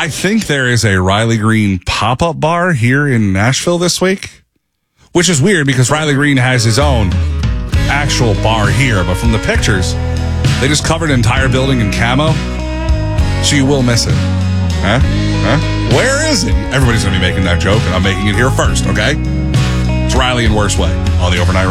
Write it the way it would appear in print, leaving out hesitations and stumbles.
I think there is a Riley Green pop-up bar here in Nashville this week, which is weird because Riley Green has his own actual bar here, but from the pictures, they just covered an entire building in camo, so you will miss it. Huh? Where is it? Everybody's going to be making that joke, and I'm making it here first, okay? It's Riley in Worst Way on the Overnight